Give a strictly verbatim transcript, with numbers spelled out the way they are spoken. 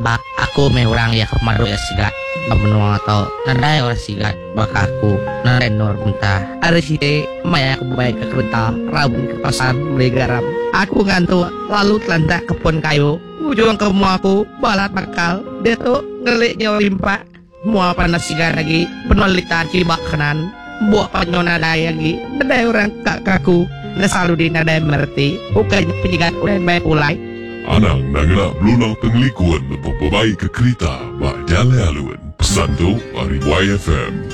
Bak aku may orang ya kemado ya sigat. Kamu atau nadai orang sigat baka aku nadai nor muntah. Ada sih maya aku baik ke kereta rabun ke pasar beli garam. Aku ngantuk lalu telantak kebun kayu. Ujung kamu aku balat bakal. Dia tuh ngeliknya limpa. Mua panas sigat lagi penolitan cibak kanan. Buat penyona nadai lagi. Nadai orang kakakku. Nasalu di nadai merti. Bukan penyigat udah baik ulai. Anang nangna blunang tenglikuan Bapak ke kereta Mak jale aluan Pesan tu dari Y F M.